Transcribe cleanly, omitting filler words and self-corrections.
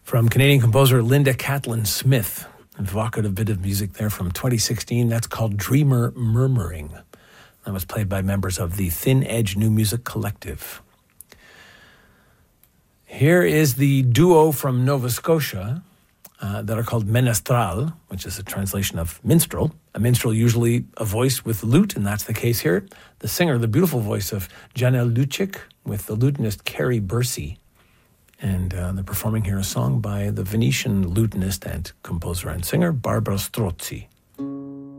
From Canadian composer Linda Catlin Smith. An evocative bit of music there from 2016. That's called Dreamer Murmuring. That was played by members of the Thin Edge New Music Collective. Here is the duo from Nova Scotia that are called Menestral, which is a translation of minstrel. A minstrel usually a voice with lute, and that's the case here. The singer, the beautiful voice of Janelle Lucic with the lutenist Carrie Bursey. And they're performing here a song by the Venetian lutenist and composer and singer Barbara Strozzi.